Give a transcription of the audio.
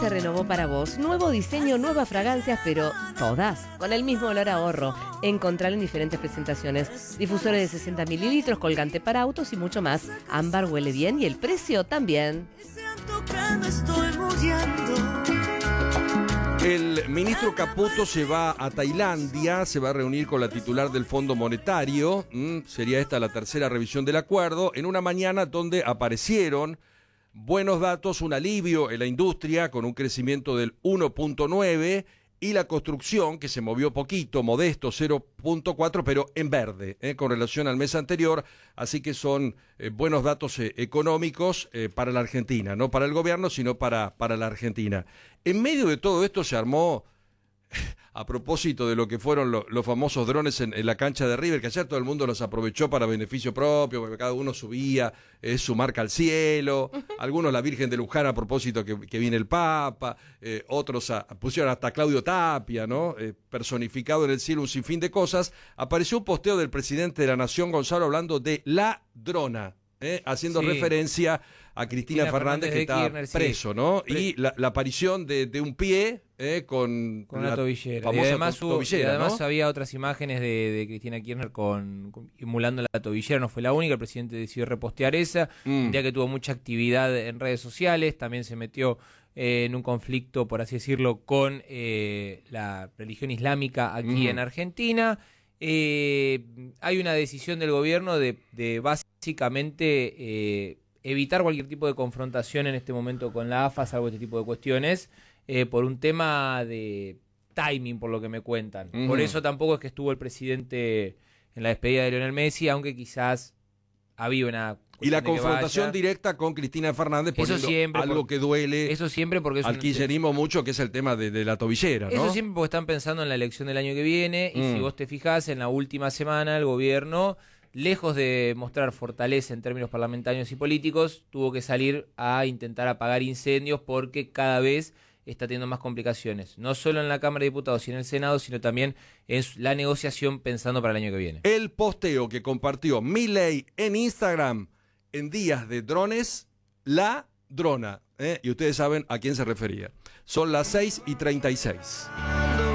se renovó para vos. Nuevo diseño, nuevas fragancias, pero todas con el mismo olor a ahorro. Encontralo en diferentes presentaciones. Difusores de 60 mililitros, colgante para autos y mucho más. Ámbar huele bien y el precio también. Siento que me estoy muriendo. El ministro Caputo se va a Tailandia, se va a reunir con la titular del Fondo Monetario. Sería esta la tercera revisión del acuerdo, en una mañana donde aparecieron buenos datos, un alivio en la industria con un crecimiento del 1.9 y la construcción que se movió poquito, modesto, 0.4, pero en verde, con relación al mes anterior. Así que son buenos datos económicos para la Argentina, no para el gobierno, sino para la Argentina. En medio de todo esto se armó, a propósito de lo que fueron los famosos drones en la cancha de River, que ayer todo el mundo los aprovechó para beneficio propio, porque cada uno subía su marca al cielo, algunos la Virgen de Luján a propósito que viene el Papa, otros pusieron hasta Claudio Tapia, ¿no? Personificado en el cielo, un sinfín de cosas. Apareció un posteo del presidente de la Nación, Gonzalo, hablando de la drona. Haciendo referencia a Cristina Fernández que está preso, ¿no? Y la aparición de un pie con la tobillera. Famosa y además, tobillera, ¿no? había otras imágenes de Cristina Kirchner emulando la tobillera. No fue la única, el presidente decidió repostear esa, ya que tuvo mucha actividad en redes sociales. También se metió en un conflicto, por así decirlo, con la religión islámica aquí en Argentina. Hay una decisión del gobierno de básicamente evitar cualquier tipo de confrontación en este momento con la AFA, salvo este tipo de cuestiones, por un tema de timing, por lo que me cuentan. Por eso tampoco es que estuvo el presidente en la despedida de Lionel Messi, aunque quizás había una... Y la confrontación directa con Cristina Fernández, poniendo algo que duele eso siempre porque es al kirchnerismo mucho, que es el tema de la tobillera, ¿no? Eso siempre porque están pensando en la elección del año que viene, y si vos te fijás, en la última semana el gobierno, lejos de mostrar fortaleza en términos parlamentarios y políticos, tuvo que salir a intentar apagar incendios porque cada vez está teniendo más complicaciones, no solo en la Cámara de Diputados y en el Senado, sino también en la negociación pensando para el año que viene. El posteo que compartió Milei en Instagram en días de drones, la drona, y ustedes saben a quién se refería. Son las 6:36.